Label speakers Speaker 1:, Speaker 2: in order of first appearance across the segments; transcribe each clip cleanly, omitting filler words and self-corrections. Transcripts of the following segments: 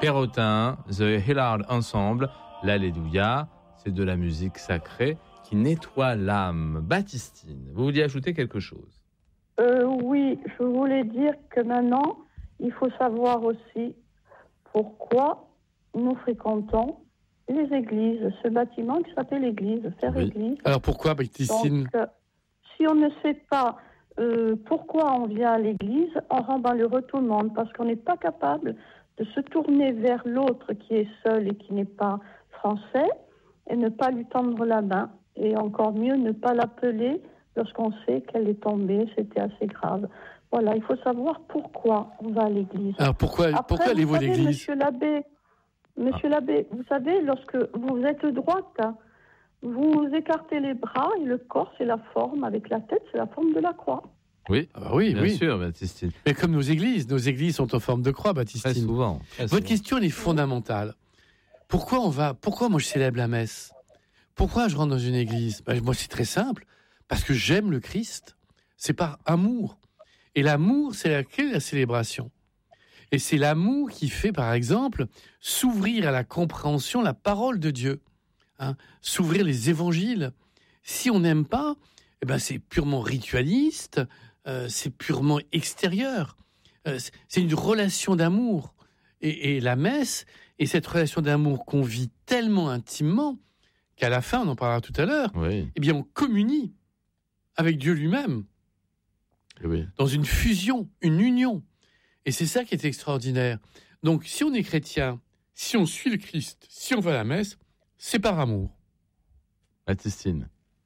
Speaker 1: Perrotin, The Hillard Ensemble, l'Alléluia, c'est de la musique sacrée qui nettoie l'âme. Baptistine, vous vouliez ajouter quelque chose ?
Speaker 2: Oui, je voulais dire que maintenant, il faut savoir aussi pourquoi nous fréquentons les églises, ce bâtiment qui s'appelle l'église, faire église.
Speaker 3: Alors pourquoi, Baptistine ?
Speaker 2: Donc, si on ne sait pas pourquoi on vient à l'église, on rentre dans le retournement, parce qu'on n'est pas capable de se tourner vers l'autre qui est seul et qui n'est pas français, et ne pas lui tendre la main, et encore mieux, ne pas l'appeler lorsqu'on sait qu'elle est tombée, c'était assez grave. Voilà, il faut savoir pourquoi on va à l'église.
Speaker 3: Alors pourquoi allez-vous à l'église ?
Speaker 2: Monsieur l'abbé, vous savez, lorsque vous êtes droite, vous écartez les bras et le corps, c'est la forme, avec la tête, c'est la forme de la croix.
Speaker 1: Oui, bien sûr, Baptistine.
Speaker 3: Mais comme nos églises sont en forme de croix, Baptistine.
Speaker 1: Très souvent.
Speaker 3: Votre question, elle est fondamentale. Pourquoi moi je célèbre la messe ? Pourquoi je rentre dans une église ? Moi, c'est très simple. Parce que j'aime le Christ. C'est par amour. Et l'amour, c'est la clé de la célébration. Et c'est l'amour qui fait, par exemple, s'ouvrir à la compréhension, la parole de Dieu. S'ouvrir les évangiles. Si on n'aime pas, c'est purement ritualiste, c'est purement extérieur. C'est une relation d'amour. Et la messe est cette relation d'amour qu'on vit tellement intimement qu'à la fin, on en parlera tout à l'heure, on communie avec Dieu lui-même. Dans une fusion, une union. Et c'est ça qui est extraordinaire. Donc, si on est chrétien, si on suit le Christ, si on va à la messe, c'est par amour.
Speaker 1: Baptistine.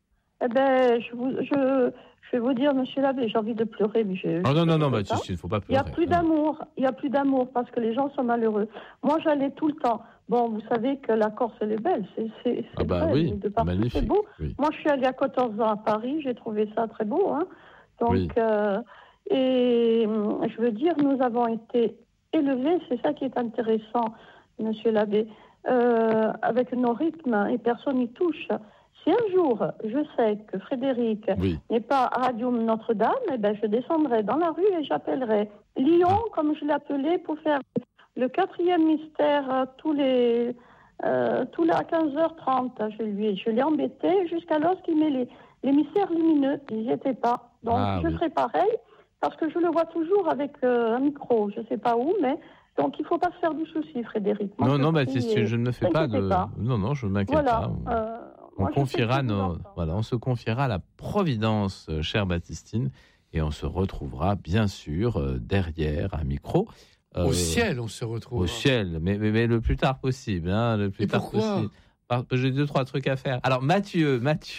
Speaker 2: Je vais vous dire, monsieur l'abbé, j'ai envie de pleurer, mais
Speaker 1: non, Baptistine, il ne faut pas pleurer.
Speaker 2: Il n'y a plus d'amour parce que les gens sont malheureux. Moi, j'allais tout le temps. Bon, vous savez que la Corse, elle est belle, c'est vrai, de partout,
Speaker 1: magnifique.
Speaker 2: C'est beau.
Speaker 1: Oui.
Speaker 2: Moi, je suis allée à 14 ans à Paris, j'ai trouvé ça très beau. Donc, et je veux dire, nous avons été élevés, c'est ça qui est intéressant, monsieur l'abbé, avec nos rythmes, et personne n'y touche. Si un jour, je sais que Frédéric n'est pas à Radio Notre-Dame, je descendrai dans la rue et j'appellerai Lyon, comme je l'appelais, pour faire le 4e mystère tous les à 15h30. Je l'ai embêté jusqu'à lorsqu'il met les mystères lumineux. Il n'y était pas. Donc, je ferai pareil, parce que je le vois toujours avec un micro. Je ne sais pas où, mais... Donc, il ne faut pas se faire du souci, Frédéric. Moi,
Speaker 1: Baptiste, je ne me fais pas de... Non, je ne m'inquiète pas. On se confiera à la providence, chère Baptistine, et on se retrouvera, bien sûr, derrière un micro.
Speaker 3: Au ciel, on se retrouve.
Speaker 1: Au ciel, mais le plus tard possible. Possible. J'ai 2-3 trucs à faire. Alors, Mathieu,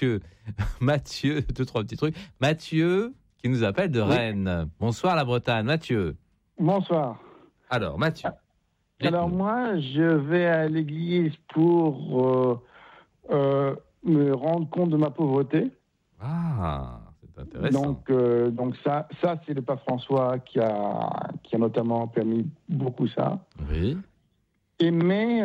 Speaker 1: 2-3 petits trucs. Mathieu, qui nous appelle de Rennes. Bonsoir, la Bretagne. Mathieu.
Speaker 4: Bonsoir.
Speaker 1: Alors, Mathieu.
Speaker 4: Alors, moi, je vais à l'église pour me rendre compte de ma pauvreté.
Speaker 1: Ah, c'est intéressant.
Speaker 4: Donc ça c'est le pape François qui a notamment permis beaucoup ça.
Speaker 1: Oui.
Speaker 4: Mais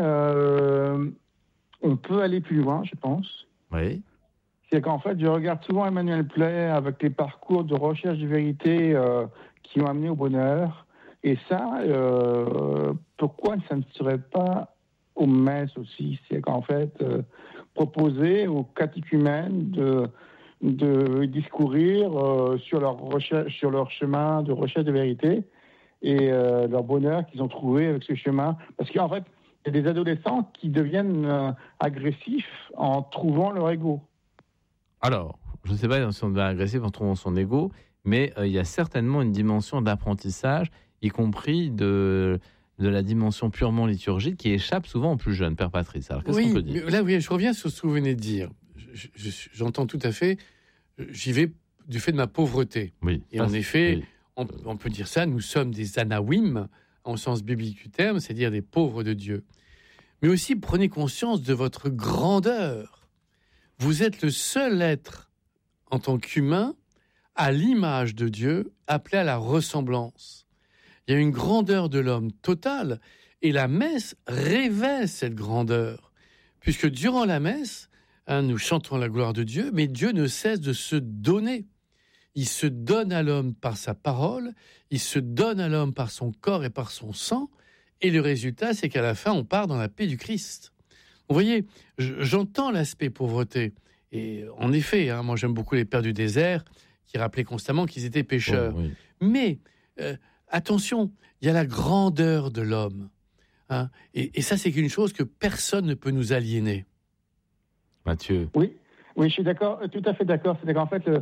Speaker 4: on peut aller plus loin, je pense.
Speaker 1: Oui.
Speaker 4: C'est qu'en fait, je regarde souvent Emmanuel Play avec les parcours de recherche de vérité qui ont amené au bonheur. Et ça, pourquoi ça ne serait pas aux messes aussi ? C'est qu'en fait, proposer aux catéchumènes de discourir sur leur chemin de recherche de vérité et leur bonheur qu'ils ont trouvé avec ce chemin. Parce qu'en fait, il y a des adolescents qui deviennent agressifs en trouvant leur ego.
Speaker 1: Alors, je ne sais pas si on devient agressif en trouvant son ego, mais il y a certainement une dimension d'apprentissage, y compris de la dimension purement liturgique qui échappe souvent aux plus jeunes. Père Patrice, alors qu'est-ce qu'on peut dire ?
Speaker 3: Là, je reviens sur ce que vous venez de dire. J'entends tout à fait. J'y vais du fait de ma pauvreté.
Speaker 1: Oui,
Speaker 3: et en effet, on peut dire ça, nous sommes des anawim, en sens biblique du terme, c'est-à-dire des pauvres de Dieu. Mais aussi, prenez conscience de votre grandeur. Vous êtes le seul être, en tant qu'humain, à l'image de Dieu, appelé à la ressemblance. Il y a une grandeur de l'homme totale, et la messe révèle cette grandeur. Puisque durant la messe, nous chantons la gloire de Dieu, mais Dieu ne cesse de se donner. Il se donne à l'homme par sa parole, il se donne à l'homme par son corps et par son sang, Et le résultat, c'est qu'à la fin, on part dans la paix du Christ. Vous voyez, j'entends l'aspect pauvreté. Et en effet, moi j'aime beaucoup les pères du désert qui rappelaient constamment qu'ils étaient pécheurs.
Speaker 1: Oui.
Speaker 3: Mais attention, il y a la grandeur de l'homme. Et ça, c'est une chose que personne ne peut nous aliéner.
Speaker 1: Mathieu.
Speaker 4: Oui, je suis d'accord, tout à fait d'accord. C'est qu'en fait,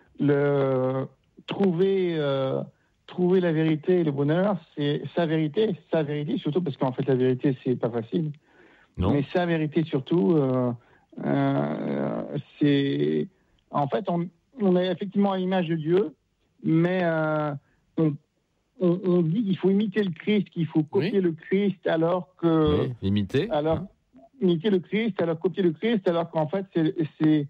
Speaker 4: trouver la vérité et le bonheur, c'est sa vérité, surtout parce qu'en fait, la vérité, c'est pas facile.
Speaker 1: Non.
Speaker 4: Mais sa vérité, surtout, c'est... En fait, on est effectivement à l'image de Dieu, mais on dit qu'il faut imiter le Christ, qu'il faut copier le Christ, alors que...
Speaker 1: Oui, imiter.
Speaker 4: Alors, imiter le Christ, alors copier le Christ, alors qu'en fait, c'est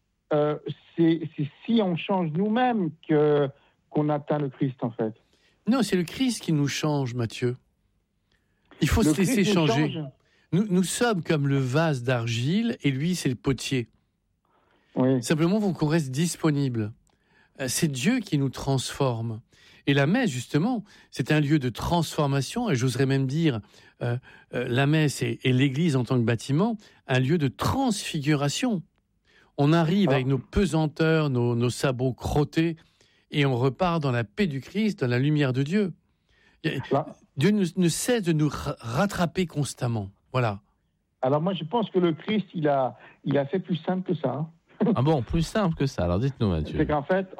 Speaker 4: si on change nous-mêmes qu'on atteint le Christ, en fait.
Speaker 3: Non, c'est le Christ qui nous change, Mathieu. Il faut se laisser changer. Nous sommes comme le vase d'argile et lui, c'est le potier.
Speaker 4: Oui.
Speaker 3: Simplement, il faut qu'on reste disponible. C'est Dieu qui nous transforme. Et la messe, justement, c'est un lieu de transformation, et j'oserais même dire, la messe et l'Église en tant que bâtiment, un lieu de transfiguration. On arrive avec nos pesanteurs, nos sabots crottés, et on repart dans la paix du Christ, dans la lumière de Dieu. Dieu ne cesse de nous rattraper constamment. Voilà. Alors
Speaker 4: moi, je pense que le Christ, il a fait plus simple que ça.
Speaker 1: Ah bon, plus simple que ça. Alors dites-nous, Mathieu.
Speaker 4: C'est qu'en fait,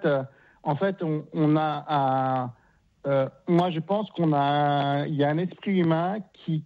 Speaker 4: on a moi, je pense il y a un esprit humain qui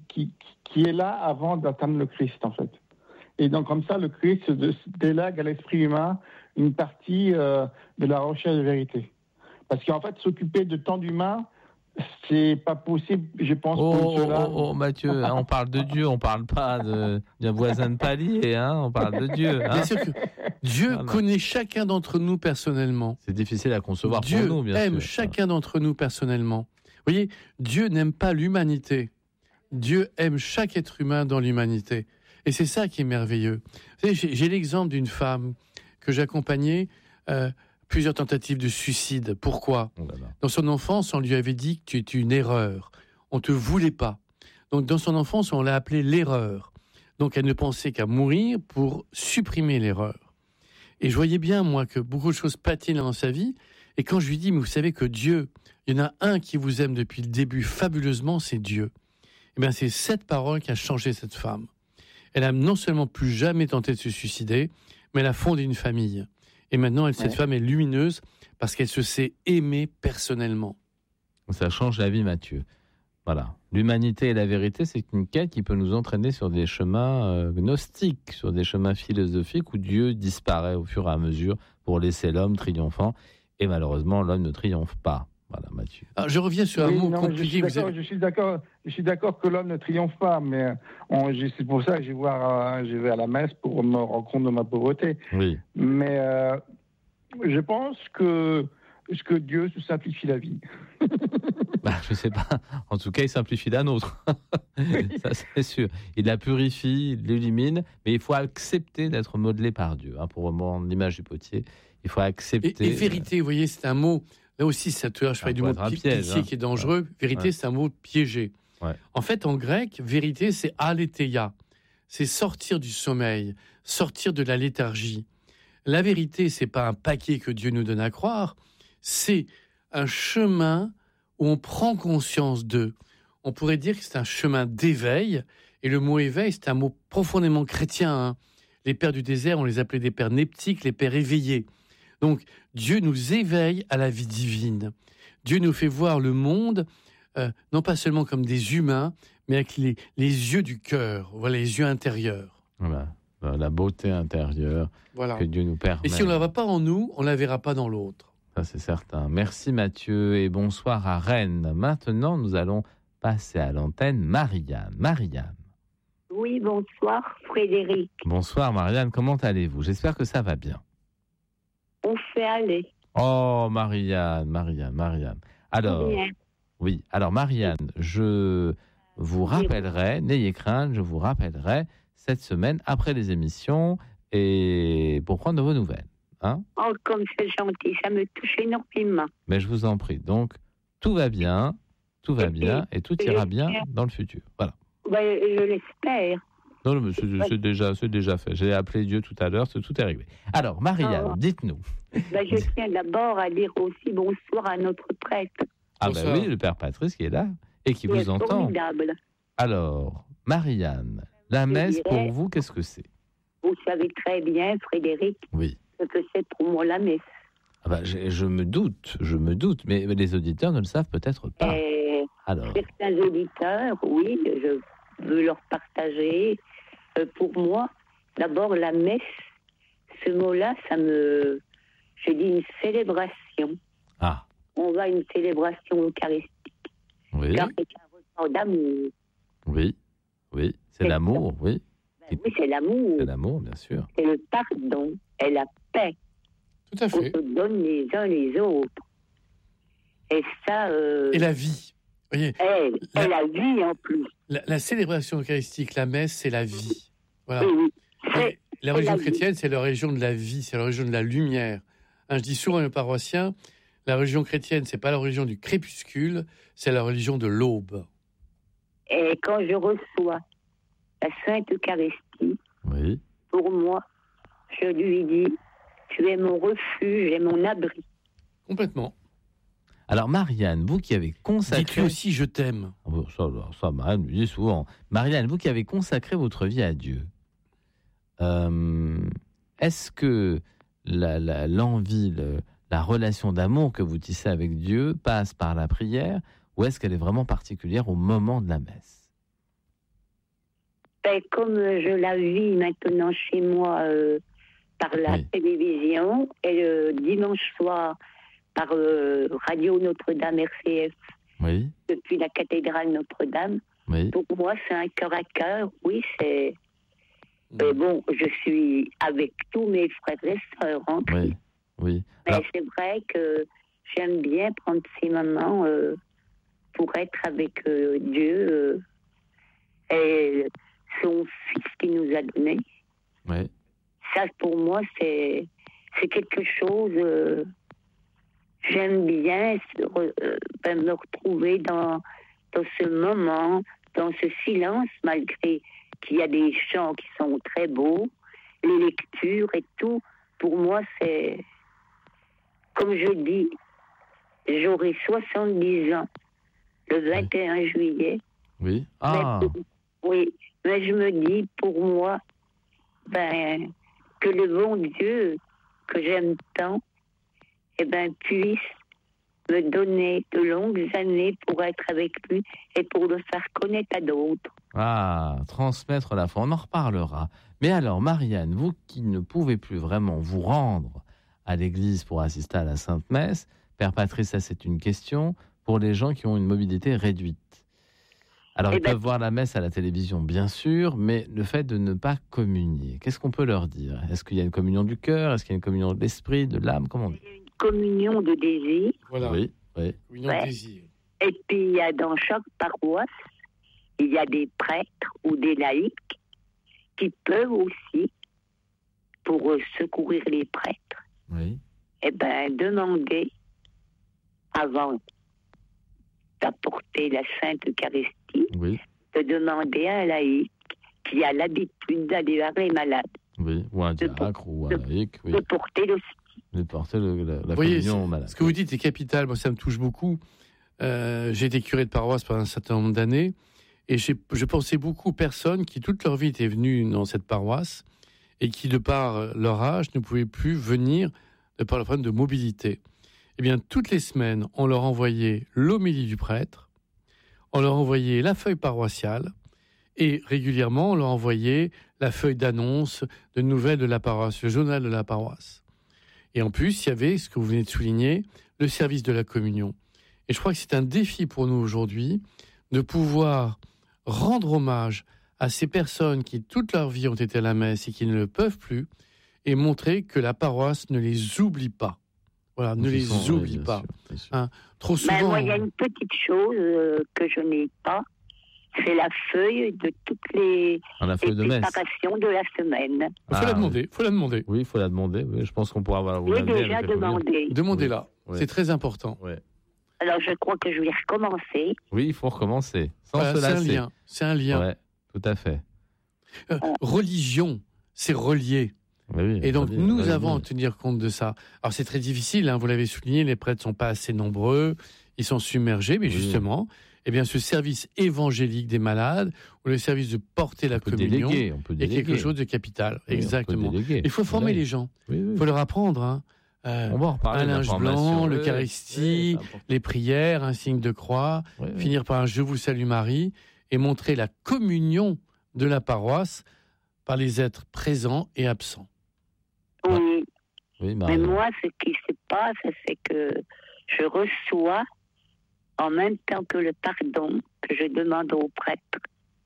Speaker 4: est là avant d'atteindre le Christ, en fait. Et donc, comme ça, le Christ se délègue à l'esprit humain une partie de la recherche de vérité. Parce qu'en fait, s'occuper de tant d'humains, c'est pas possible, je pense.
Speaker 1: Mathieu, on parle de Dieu, on parle pas d'un voisin de palier, on parle de Dieu.
Speaker 3: Bien sûr que Dieu connaît chacun d'entre nous personnellement.
Speaker 1: C'est difficile à concevoir
Speaker 3: Dieu
Speaker 1: pour nous, bien
Speaker 3: sûr. Dieu aime
Speaker 1: sûr.
Speaker 3: chacun d'entre nous personnellement. Vous voyez, Dieu n'aime pas l'humanité. Dieu aime chaque être humain dans l'humanité. Et c'est ça qui est merveilleux. Vous savez, j'ai l'exemple d'une femme que j'accompagnais, plusieurs tentatives de suicide. Pourquoi ? Dans son enfance, on lui avait dit que tu étais une erreur. On ne te voulait pas. Donc, dans son enfance, on l'a appelée l'erreur. Donc, elle ne pensait qu'à mourir pour supprimer l'erreur. Et je voyais bien, moi, que beaucoup de choses patinaient dans sa vie. Et quand je lui dis, mais vous savez que Dieu, il y en a un qui vous aime depuis le début fabuleusement, c'est Dieu. Eh bien, c'est cette parole qui a changé cette femme. Elle a non seulement plus jamais tenté de se suicider, mais elle a fondé une famille. Et maintenant, cette femme est lumineuse parce qu'elle se sait aimer personnellement.
Speaker 1: Ça change la vie, Mathieu. Voilà. L'humanité et la vérité, c'est une quête qui peut nous entraîner sur des chemins gnostiques, sur des chemins philosophiques où Dieu disparaît au fur et à mesure pour laisser l'homme triomphant. Et malheureusement, l'homme ne triffe pas. Voilà, Mathieu.
Speaker 3: Alors, je reviens sur un mot compliqué.
Speaker 4: Je suis d'accord que l'homme ne triomphe pas, mais c'est pour ça que je vais à la messe pour me rendre compte de ma pauvreté.
Speaker 1: Oui.
Speaker 4: Mais je pense que Dieu se simplifie la vie.
Speaker 1: Je ne sais pas. En tout cas, il simplifie la nôtre. Ça, c'est sûr. Il la purifie, il l'élimine, mais il faut accepter d'être modelé par Dieu. Pour reprendre l'image du potier, il faut accepter.
Speaker 3: Et vérité, vous voyez, c'est un mot. Là aussi, ça te je parlais du mot piège, qui est dangereux. Vérité, c'est un mot piégé. Ouais. En fait, en grec, vérité, c'est aletheia. C'est sortir du sommeil, sortir de la léthargie. La vérité, c'est pas un paquet que Dieu nous donne à croire. C'est un chemin où on prend conscience d'eux. On pourrait dire que c'est un chemin d'éveil. Et le mot éveil, c'est un mot profondément chrétien. Les pères du désert, on les appelait des pères neptiques, les pères éveillés. Donc, Dieu nous éveille à la vie divine. Dieu nous fait voir le monde, non pas seulement comme des humains, mais avec les yeux du cœur, voilà, les yeux intérieurs.
Speaker 1: Voilà, la beauté intérieure que Dieu nous permet.
Speaker 3: Et si on ne la voit pas en nous, on ne la verra pas dans l'autre.
Speaker 1: Ça, c'est certain. Merci Mathieu et bonsoir à Rennes. Maintenant, nous allons passer à l'antenne Marianne. Marianne.
Speaker 5: Oui, bonsoir Frédéric.
Speaker 1: Bonsoir Marianne, comment allez-vous ? J'espère que ça va bien.
Speaker 5: On fait aller.
Speaker 1: Oh, Marianne. Alors, oui. Alors, Marianne, je vous rappellerai, n'ayez crainte, je vous rappellerai cette semaine après les émissions et pour prendre de vos nouvelles.
Speaker 5: Oh, comme c'est gentil, ça me touche énormément.
Speaker 1: Mais je vous en prie. Donc, tout va bien. tout va
Speaker 5: Et puis,
Speaker 1: bien et tout ira bien dans le futur. Voilà.
Speaker 5: Ben, je l'espère.
Speaker 1: Non, mais c'est déjà fait. J'ai appelé Dieu tout à l'heure, tout est réglé. Alors, Marianne, dites-nous.
Speaker 5: Ben, je tiens d'abord à dire aussi bonsoir à notre prêtre.
Speaker 1: Ah
Speaker 3: Bonsoir.
Speaker 1: oui, le Père Patrice qui est là et qui vous entend.
Speaker 5: Formidable.
Speaker 1: Alors, Marianne, la messe pour vous, qu'est-ce que c'est?
Speaker 5: Vous savez très bien, Frédéric,
Speaker 1: Oui.
Speaker 5: ce que c'est pour moi la messe.
Speaker 1: Ah bah, je me doute, mais les auditeurs ne le savent peut-être pas.
Speaker 5: Et
Speaker 1: Alors,
Speaker 5: certains auditeurs, oui, je veux leur partager. Pour moi, d'abord, la messe, ce mot-là, je dis une célébration.
Speaker 1: ah,
Speaker 5: On va à une célébration eucharistique.
Speaker 1: oui,
Speaker 5: Car c'est un repas d'amour.
Speaker 1: oui, c'est l'amour, oui,
Speaker 5: Ben oui, c'est l'amour.
Speaker 1: c'est l'amour, bien sûr.
Speaker 5: C'est le pardon et la paix
Speaker 3: Tout à
Speaker 5: qu'on
Speaker 3: fait.
Speaker 5: se donne les uns les autres. Et ça,
Speaker 3: Et la vie. Vous voyez,
Speaker 5: et la vie en plus.
Speaker 3: la célébration eucharistique, la messe, c'est la vie. Voilà.
Speaker 5: Oui,
Speaker 3: Et la religion
Speaker 5: la vie.
Speaker 3: chrétienne, c'est la religion de la vie, c'est la religion de la lumière. Je dis souvent à mes paroissiens, la religion chrétienne, c'est pas la religion du crépuscule, c'est la religion de l'aube.
Speaker 5: Et quand je reçois la Sainte Eucharistie,
Speaker 1: Oui,
Speaker 5: pour moi, je lui dis, tu es mon refuge et mon abri.
Speaker 3: Complètement.
Speaker 1: alors Marianne, vous qui avez consacré...
Speaker 3: Dis-tu aussi, je t'aime.
Speaker 1: Ah bon, ça, Marianne me dit souvent. Marianne, vous qui avez consacré votre vie à Dieu, est-ce que l'envie, la relation d'amour que vous tissez avec Dieu passe par la prière ou est-ce qu'elle est vraiment particulière au moment de la messe?
Speaker 5: Ben, comme je la vis maintenant chez moi par la
Speaker 1: Oui.
Speaker 5: télévision et le dimanche soir par Radio Notre-Dame RCF
Speaker 1: Oui,
Speaker 5: depuis la cathédrale Notre-Dame,
Speaker 1: oui,
Speaker 5: pour moi c'est un cœur à cœur. Oui, c'est... bon, je suis avec tous mes frères et sœurs en Christ.
Speaker 1: oui.
Speaker 5: Mais
Speaker 1: Alors,
Speaker 5: c'est vrai que j'aime bien prendre ces moments pour être avec Dieu et son Fils qui nous a donné.
Speaker 1: oui,
Speaker 5: Ça, pour moi, c'est quelque chose... j'aime bien me retrouver dans ce moment, dans ce silence, malgré qu'il y a des chants qui sont très beaux, les lectures et tout. Pour moi, c'est... Comme je dis, j'aurai 70 ans le 21 juillet.
Speaker 1: oui. Ah,
Speaker 5: Oui, mais je me dis, pour moi, que le bon Dieu que j'aime tant, puisse me donner de longues années pour être avec lui et pour le faire connaître à d'autres.
Speaker 1: transmettre la foi, on en reparlera. Mais alors, Marianne, vous qui ne pouvez plus vraiment vous rendre à l'église pour assister à la Sainte Messe, Père Patrice, ça c'est une question pour les gens qui ont une mobilité réduite. Alors, ils peuvent voir la messe à la télévision, bien sûr, mais le fait de ne pas communier, qu'est-ce qu'on peut leur dire? Est-ce qu'il y a une communion du cœur? Est-ce qu'il y a une communion de l'esprit, de l'âme? Comment on dit?
Speaker 5: Une communion de désir.
Speaker 3: Voilà.
Speaker 1: Oui.
Speaker 3: Communion de désir.
Speaker 5: Et puis, il y a dans chaque paroisse, il y a des prêtres ou des laïcs qui peuvent aussi, pour secourir les prêtres,
Speaker 1: Oui.
Speaker 5: demander, avant d'apporter la Sainte Eucharistie,
Speaker 1: Oui.
Speaker 5: de demander à un laïc qui a l'habitude d'aller voir les malades,
Speaker 1: Oui. Ou un diacre ou un laïc. Oui.
Speaker 5: de porter le...
Speaker 1: De porter la
Speaker 3: Vous voyez,
Speaker 1: communion au malade.
Speaker 3: ce que vous dites est capital. Moi, ça me touche beaucoup. J'ai été curé de paroisse pendant un certain nombre d'années et je pensais beaucoup aux personnes qui, toute leur vie, étaient venues dans cette paroisse et qui, de par leur âge, ne pouvaient plus venir de par le problème de mobilité. Eh bien, toutes les semaines, on leur envoyait l'homélie du prêtre, on leur envoyait la feuille paroissiale et régulièrement, on leur envoyait la feuille d'annonce de nouvelles de la paroisse, le journal de la paroisse. Et en plus, il y avait, ce que vous venez de souligner, le service de la communion. Et je crois que c'est un défi pour nous aujourd'hui de pouvoir rendre hommage à ces personnes qui, toute leur vie, ont été à la messe et qui ne le peuvent plus, et montrer que la paroisse ne les oublie pas. Voilà, ne les oublie pas.
Speaker 1: Bien sûr.
Speaker 3: Hein, trop souvent...
Speaker 5: moi, il y a une petite chose que je n'ai pas, c'est la feuille de toutes les
Speaker 1: La feuille de messe.
Speaker 5: préparations de la semaine.
Speaker 3: Il faut la demander, faut la demander.
Speaker 1: Oui, il faut la demander. Oui, je pense qu'on pourra vous
Speaker 5: J'ai
Speaker 1: l'amener
Speaker 5: déjà
Speaker 1: avec le courrier.
Speaker 5: demandé.
Speaker 3: Demandez-la,
Speaker 1: Oui.
Speaker 3: c'est très important.
Speaker 1: Ouais.
Speaker 5: Alors, je crois que je vais recommencer.
Speaker 1: Oui, il faut recommencer. Sans
Speaker 3: Voilà,
Speaker 1: se
Speaker 3: c'est un
Speaker 1: lasser.
Speaker 3: lien. C'est un lien.
Speaker 1: Ouais, tout à fait.
Speaker 3: Religion, c'est relié.
Speaker 1: Oui,
Speaker 3: Et donc, nous
Speaker 1: oui.
Speaker 3: avons à tenir compte de ça. Alors, c'est très difficile, hein, vous l'avez souligné, les prêtres ne sont pas assez nombreux, ils sont submergés, mais
Speaker 1: Oui.
Speaker 3: justement, eh bien, ce service évangélique des malades, ou le service de porter la
Speaker 1: On peut
Speaker 3: communion,
Speaker 1: déléguer, on peut
Speaker 3: est
Speaker 1: déléguer.
Speaker 3: quelque chose de capital.
Speaker 1: Oui,
Speaker 3: Exactement.
Speaker 1: on peut déléguer.
Speaker 3: Il faut former
Speaker 1: Oui.
Speaker 3: les gens,
Speaker 1: Oui, oui.
Speaker 3: il faut leur apprendre. Hein.
Speaker 1: On va en reparler.
Speaker 3: un
Speaker 1: de la
Speaker 3: linge
Speaker 1: formation.
Speaker 3: blanc,
Speaker 1: Oui,
Speaker 3: l'Eucharistie,
Speaker 1: oui, c'est
Speaker 3: les prières, un signe de croix,
Speaker 1: important. Oui, oui.
Speaker 3: finir par un Je vous salue Marie, et montrer la communion de la paroisse par les êtres présents et absents.
Speaker 5: Oui.
Speaker 1: Oui,
Speaker 5: Mais
Speaker 1: Marianne.
Speaker 5: moi, ce qui se passe, c'est que je reçois en même temps que le pardon que je demande au prêtre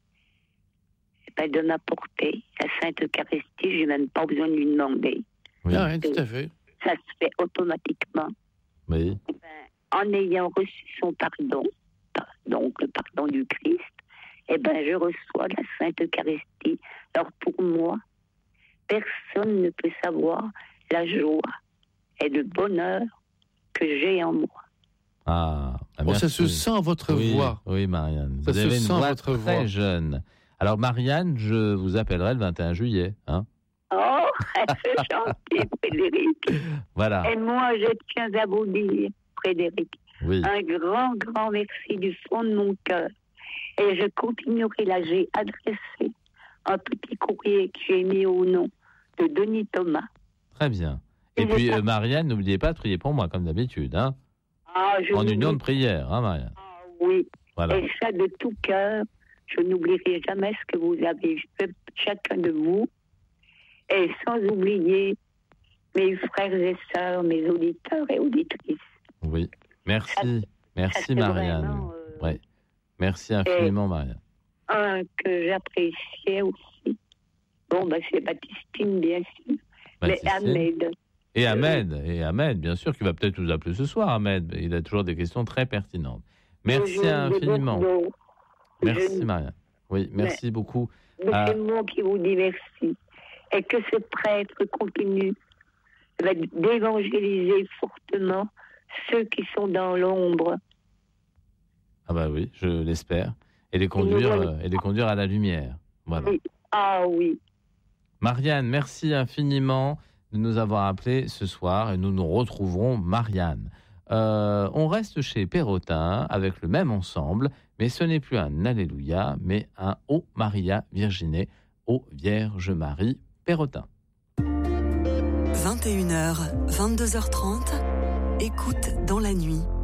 Speaker 5: de m'apporter la Sainte Eucharistie. Je n'ai même pas besoin de lui demander.
Speaker 1: Oui.
Speaker 3: Ah ouais, tout à fait.
Speaker 5: Ça se fait automatiquement.
Speaker 1: Oui.
Speaker 5: En ayant reçu son pardon, donc le pardon du Christ, je reçois la Sainte Eucharistie. Alors pour moi, personne ne peut savoir la joie et le bonheur que j'ai en moi.
Speaker 1: Ah,
Speaker 3: Bon, ça
Speaker 1: merci.
Speaker 3: se sent à votre
Speaker 1: Oui,
Speaker 3: voix.
Speaker 1: Oui, Marianne.
Speaker 3: Ça
Speaker 1: Vous
Speaker 3: se
Speaker 1: avez une
Speaker 3: sent
Speaker 1: voix
Speaker 3: votre
Speaker 1: très
Speaker 3: voix.
Speaker 1: jeune. Alors, Marianne, je vous appellerai le 21 juillet. Hein,
Speaker 5: Oh, c'est gentil, Frédéric.
Speaker 1: voilà.
Speaker 5: Et moi, je tiens à vous dire, Frédéric,
Speaker 1: Oui.
Speaker 5: un grand, grand merci du fond de mon cœur. Et je continuerai là. J'ai adressé un petit courrier que j'ai mis au nom de Denis Thomas.
Speaker 1: Très bien. Et
Speaker 5: Et
Speaker 1: puis,
Speaker 5: je-
Speaker 1: Marianne, n'oubliez pas de prier pour moi, comme d'habitude. Hein,
Speaker 5: Ah, je
Speaker 1: en
Speaker 5: n'oublie-
Speaker 1: union de prière, hein, Marianne.
Speaker 5: Ah, oui,
Speaker 1: Voilà.
Speaker 5: et ça de tout cœur. Je n'oublierai jamais ce que vous avez fait, chacun de vous. Et sans oublier mes frères et sœurs, mes auditeurs et auditrices.
Speaker 1: Oui. Merci.
Speaker 5: Ça,
Speaker 1: Merci,
Speaker 5: c'est
Speaker 1: Marianne.
Speaker 5: vraiment,
Speaker 1: Ouais. Merci infiniment, Marianne.
Speaker 5: un que j'appréciais aussi. Bon, c'est Baptistine, bien sûr. Mais
Speaker 1: Baptistine.
Speaker 5: Ahmed.
Speaker 1: Et Ahmed, bien sûr, qui va peut-être nous appeler ce soir, Ahmed. Il a toujours des questions très pertinentes. Merci
Speaker 5: Toujours
Speaker 1: infiniment.
Speaker 5: de Bordeaux.
Speaker 1: Merci,
Speaker 5: Je-
Speaker 1: Marianne. Oui, merci beaucoup.
Speaker 5: Mais
Speaker 1: Ah.
Speaker 5: c'est moi qui vous dis merci. Et que ce prêtre continue d'évangéliser fortement ceux qui sont dans l'ombre.
Speaker 1: Ah bah oui, je l'espère. Et les conduire à la lumière. Voilà.
Speaker 5: Oui. Ah oui.
Speaker 1: Marianne, merci infiniment de nous avoir appelés ce soir et nous nous retrouverons, Marianne. On reste chez Perrotin avec le même ensemble, mais ce n'est plus un Alléluia, mais un Ô Maria Virginée, Ô Vierge Marie, Perrotin.
Speaker 6: 21h, 22h30, écoute dans la nuit.